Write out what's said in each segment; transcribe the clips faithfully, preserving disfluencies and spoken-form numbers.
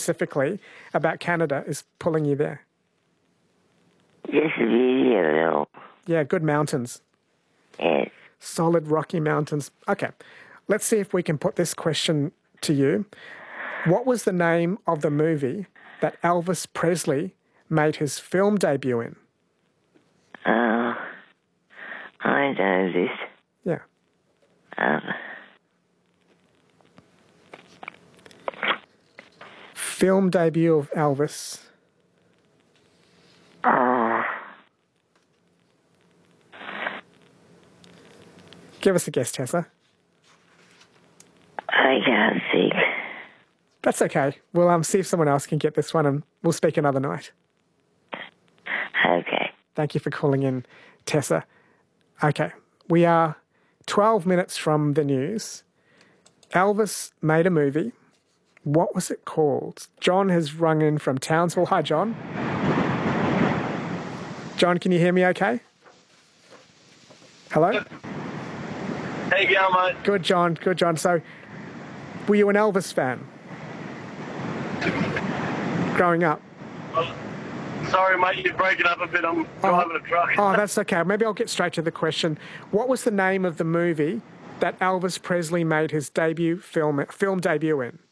specifically about Canada is pulling you there? Yes, it is, yeah, no. Yeah, good mountains. Yes. Solid rocky mountains. Okay, let's see if we can put this question to you. What was the name of the movie that Elvis Presley made his film debut in? Oh, I know this. Yeah. Um, Film debut of Elvis. oh, Give us a guess, Tessa. I can't think. That's okay. We'll um, see if someone else can get this one and we'll speak another night. Okay. Thank you for calling in, Tessa. Okay, we are twelve minutes from the news. Elvis made a movie. What was it called? John has rung in from Townsville. Hi, John. John, can you hear me okay? Hello? How you going, mate? Good, John. Good, John. So, were you an Elvis fan growing up? Sorry, mate, you're breaking up a bit. I'm driving a truck. Oh, that's okay. Maybe I'll get straight to the question. What was the name of the movie that Elvis Presley made his debut film film debut in?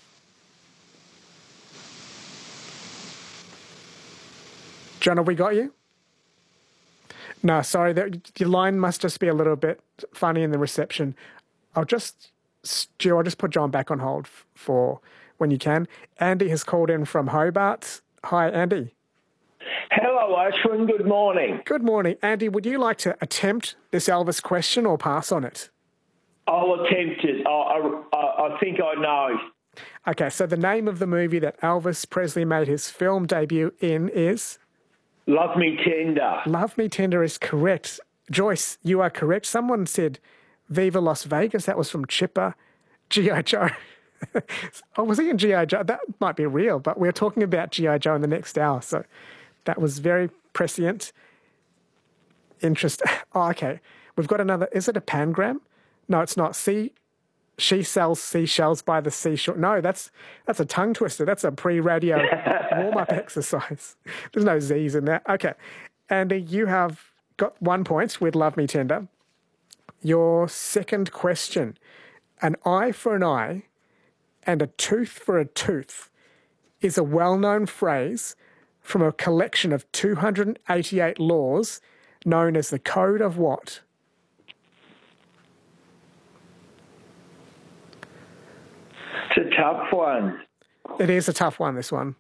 John, have we got you? No, sorry. The, your line must just be a little bit funny in the reception. I'll just, Stu, I'll just put John back on hold f- for when you can. Andy has called in from Hobart. Hi, Andy. Hello, Ashwin. Good morning. Good morning. Andy, would you like to attempt this Elvis question or pass on it? I'll attempt it. I, I, I think I know. Okay, so the name of the movie that Elvis Presley made his film debut in is? Love Me Tender. Love Me Tender is correct. Joyce, you are correct. Someone said Viva Las Vegas. That was from Chipper. G I. Joe. Oh, was he in G I. Joe? That might be real, but we're talking about G I. Joe in the next hour, so that was very prescient. Interest. Oh, okay. We've got another. Is it a pangram? No, it's not. See, she sells seashells by the seashore. No, that's that's a tongue twister. That's a pre-radio warm-up exercise. There's no Z's in that. Okay. Andy, you have got one point with Love Me Tender. Your second question. An eye for an eye and a tooth for a tooth is a well-known phrase from a collection of two hundred eighty-eight laws known as the Code of what? It's a tough one. It is a tough one, this one.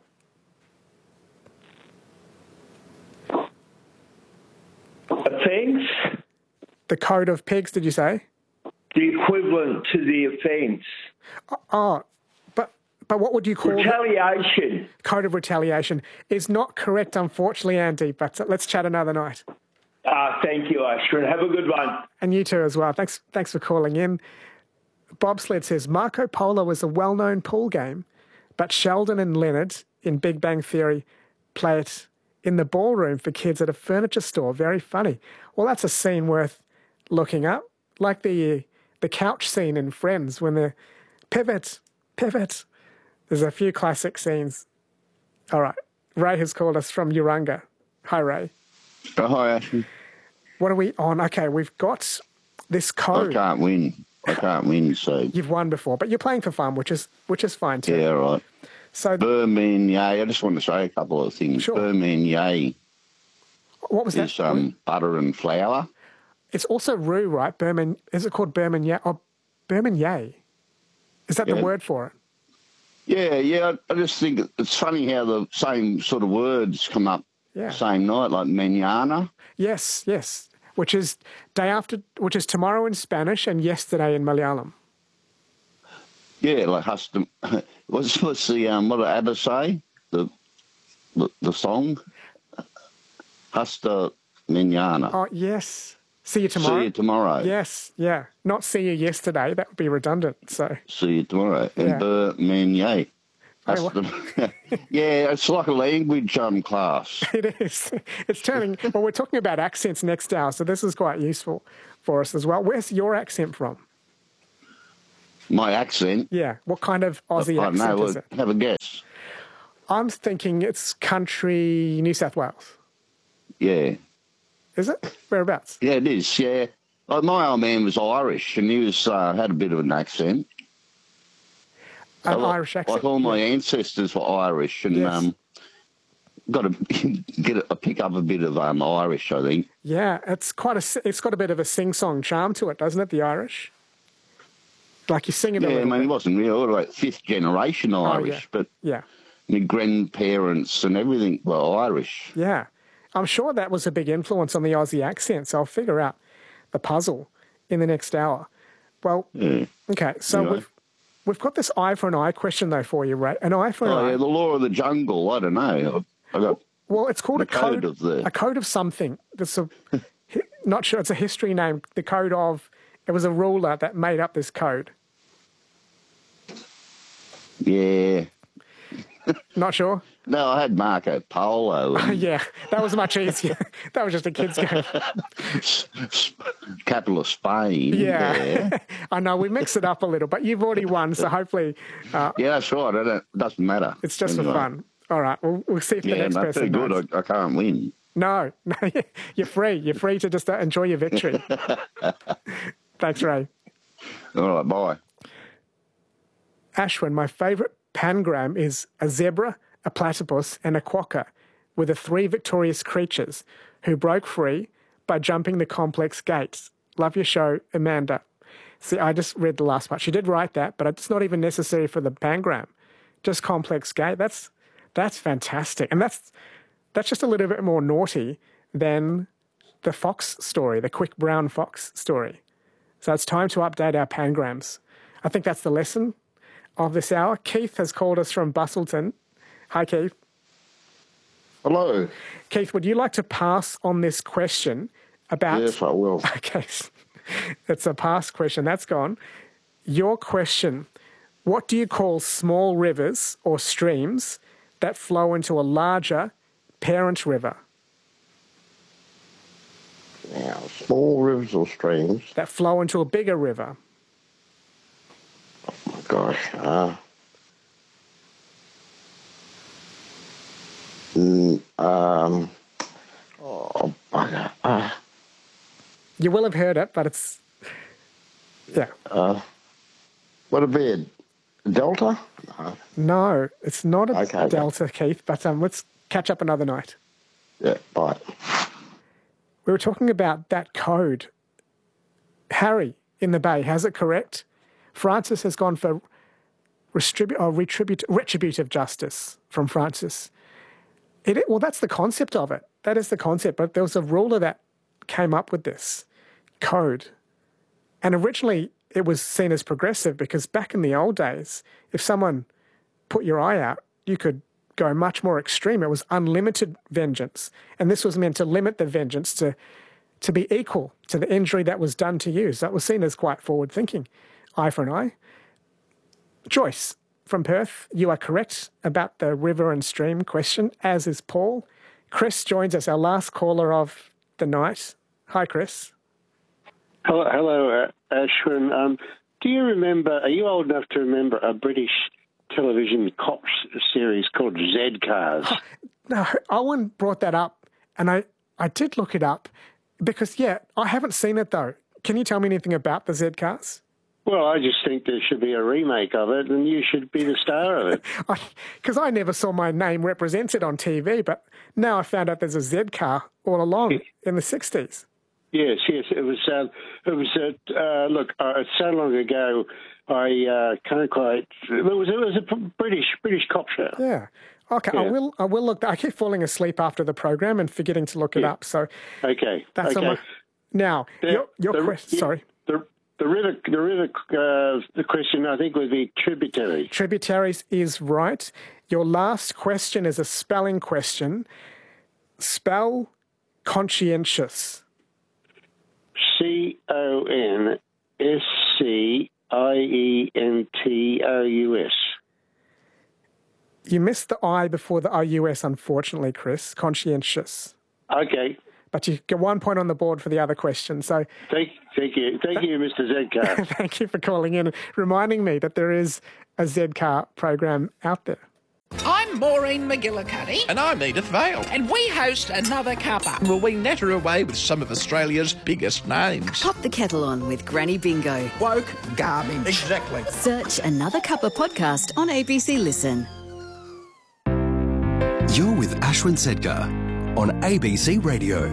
Offence? The Code of Pigs, did you say? The equivalent to the offence. Oh, but but what would you call it? Retaliation. Code of Retaliation is not correct, unfortunately, Andy, but let's chat another night. Ah, thank you, Ashwin. Have a good one. And you too as well. Thanks, thanks for calling in. Bobsled says, Marco Polo is a well-known pool game, but Sheldon and Leonard in Big Bang Theory play it in the ballroom for kids at a furniture store. Very funny. Well, that's a scene worth looking up, like the the couch scene in Friends when they're pivot, pivot. There's a few classic scenes. All right. Ray has called us from Urunga. Hi, Ray. Oh, hi, Ashley. What are we on? Okay, we've got this code. I can't win. I can't win, so... You've won before, but you're playing for fun, which is which is fine too. Yeah, right. So, Berman I just want to say a couple of things. Sure. Berman what was is that? um, butter and flour. It's also roux, right? Berman. Is it called Berman Yay? Oh, Berman Yay. Is that Yeah. the word for it? Yeah, yeah. I I just think it's funny how the same sort of words come up Yeah. same night, like mañana. Yes, yes. Which is day after, which is tomorrow in Spanish and yesterday in Malayalam. Yeah, like hasta. What's, what's the, um, what did ABBA say? The, the, the song? Hasta mañana. Oh, yes. See you tomorrow. See you tomorrow. Yes, yeah. Not see you yesterday. That would be redundant. So See you tomorrow. Yeah. And Berman Yay. Hey, what- Yeah, it's like a language um, class. it is. It's turning. Well, we're talking about accents next hour, so this is quite useful for us as well. Where's your accent from? My accent. Yeah. What kind of Aussie I don't accent know. is it? Have a guess. I'm thinking it's country New South Wales. Yeah. Is it? Whereabouts? Yeah, it is. Yeah. Like my old man was Irish, and he was uh, had a bit of an accent. An Like- Irish accent. Like all my yeah. ancestors were Irish, and Yes. um, got to get a, pick up a bit of um, Irish, I think. Yeah, it's quite a. It's got a bit of a sing-song charm to it, doesn't it? The Irish. Like you sing it a Yeah, I little mean, he bit. wasn't really like fifth generation Irish, Oh, yeah. but Yeah. my grandparents and everything were Irish. Yeah. I'm sure that was a big influence on the Aussie accent, so I'll figure out the puzzle in the next hour. Well, Yeah. okay, so Yeah. we've we've got this eye for an eye question though for you, Ray. An eye for an Oh, eye. yeah, the law of the jungle. I don't know. I got Well, it's called the a code, code of the- a code of something. That's a hi- not sure. It's a history name. The code of it was a ruler that made up this code. yeah. Not sure. No, I had Marco Polo and Yeah, that was much easier. That was just a kid's game. s- s- capital of Spain. Yeah, Yeah, I know we mix it up a little, but you've already won, so hopefully uh, yeah, that's right. It don't- doesn't matter. it's just for Anyway. fun. All right, we'll, we'll see if the Yeah, next no, too person good. knows. I, I can't win. No, no, you're free. You're free to just uh, enjoy your victory. Thanks, Ray. All right, bye. Ashwin, my favourite pangram is a zebra, a platypus, and a quokka, were the three victorious creatures who broke free by jumping the complex gates. Love your show, Amanda. See, I just read the last part. She did write that, but it's not even necessary for the pangram. Just complex gate. That's that's fantastic, and that's that's just a little bit more naughty than the fox story, the quick brown fox story. So it's time to update our pangrams. I think that's the lesson of this hour. Keith has called us from Bustleton. Hi, Keith. Hello. Keith, would you like to pass on this question about... Yes, I will. Okay, it's a pass question. That's gone. Your question, what do you call small rivers or streams that flow into a larger parent river? Now, small rivers or streams. That flow into a bigger river? Oh my gosh. Uh, mm, um. Oh, bugger. Uh, You will have heard it, but it's... Yeah. what a bed. Delta? No. No, it's not a Okay, okay. delta, Keith, but um, let's catch up another night. Yeah, bye. We were talking about that code. Harry in the Bay has it correct. Francis has gone for restribu- or retribut- retributive justice from Francis. It, well, that's the concept of it. That is the concept. But there was a ruler that came up with this code. And originally it was seen as progressive because back in the old days, if someone put your eye out, you could go much more extreme. It was unlimited vengeance. And this was meant to limit the vengeance to, to be equal to the injury that was done to you. So that was seen as quite forward thinking. Eye for an eye. Joyce from Perth, you are correct about the river and stream question, as is Paul. Chris joins us, our last caller of the night. Hi, Chris. Hello, hello uh, Ashwin. Um, do you remember, are you old enough to remember a British television cops series called Z Cars? No, Owen brought that up, and I, I did look it up because, yeah, I haven't seen it, though. Can you tell me anything about the Z Cars? Well, I just think there should be a remake of it, and you should be the star of it. Because I, I never saw my name represented on T V, but now I found out there's a Z car all along in the sixties. Yes, yes, it was. Uh, it was. Uh, uh, look, uh, so long ago, I uh, can't quite. It was. It was a British British cop show. Yeah. Okay, I Yeah. will. I will look. I keep falling asleep after the program and forgetting to look it Yeah. up. So Okay. that's okay. on my. Now, The- your, your the- question. yeah, Sorry. The the river. The river. Uh, the question I think would be tributary. Tributaries is right. Your last question is a spelling question. Spell conscientious. C O N S C I E N T O U S. You missed the I before the O U S, unfortunately, Chris. Conscientious. Okay. but you get one point on the board for the other question. So Thank, thank you. Thank you, Mister Zedcar. thank you for calling in and reminding me that there is a Zedcar program out there. I'm Maureen McGillicuddy. And I'm Edith Vale. And we host Another Cuppa. Will we natter away with some of Australia's biggest names? Pop the kettle on with Granny Bingo. Woke garbage. Exactly. Search Another Cuppa podcast on A B C Listen. You're with Ashwin Sedgar on A B C Radio.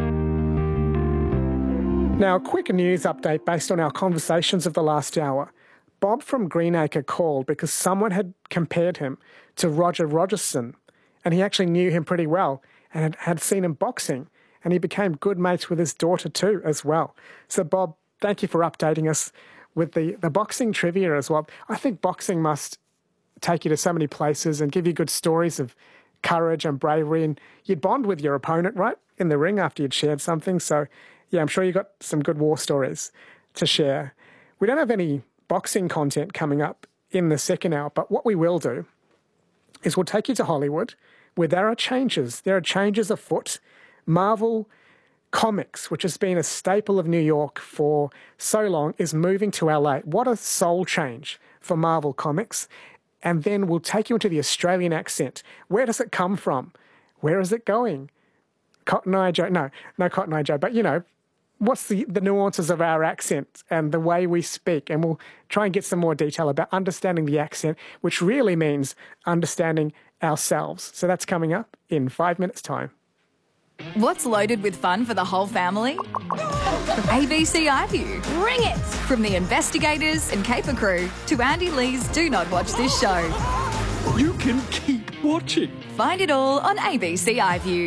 Now, a quick news update based on our conversations of the last hour. Bob from Greenacre called because someone had compared him to Roger Rogerson, and he actually knew him pretty well and had, had seen him boxing, and he became good mates with his daughter too as well. So, Bob, thank you for updating us with the, the boxing trivia as well. I think boxing must take you to so many places and give you good stories of courage and bravery, and you'd bond with your opponent, right, in the ring after you'd shared something. So, yeah, I'm sure you got some good war stories to share. We don't have any boxing content coming up in the second hour, but what we will do is we'll take you to Hollywood, where there are changes. There are changes afoot. Marvel Comics, which has been a staple of New York for so long, is moving to L A. What a soul change for Marvel Comics. And then we'll take you into the Australian accent. Where does it come from? Where is it going? Cotton Eye Joe? No, no Cotton Eye Joe, but you know, what's the, the nuances of our accent and the way we speak? And we'll try and get some more detail about understanding the accent, which really means understanding ourselves. So that's coming up in five minutes' time. What's loaded with fun for the whole family? A B C iView. Bring it! From the investigators and Caper crew to Andy Lee's Do Not Watch This Show. You can keep watching. Find it all on A B C iView.